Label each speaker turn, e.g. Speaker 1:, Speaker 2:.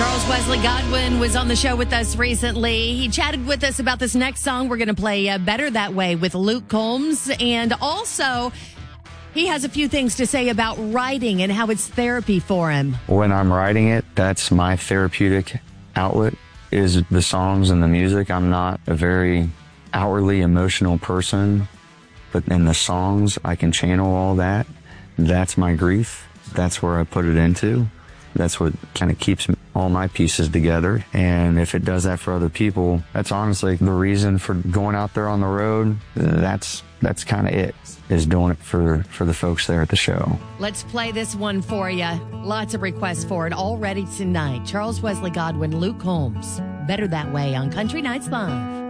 Speaker 1: Charles Wesley Godwin was on the show with us recently. He chatted with us about this next song. We're going to play Better That Way with Luke Combs. And also, he has a few things to say about writing and how it's therapy for him.
Speaker 2: When I'm writing it, that's my therapeutic outlet, is the songs and the music. I'm not a very outwardly emotional person, but in the songs, I can channel all that. That's my grief. That's where I put it into. That's what kind of keeps all my pieces together. And if it does that for other people, that's honestly the reason for going out there on the road. That's kind of it, is doing it for the folks there at the show.
Speaker 1: Let's play this one for you. Lots of requests for it already tonight. Charles Wesley Godwin, Luke Combs. Better That Way on Country Nights Live.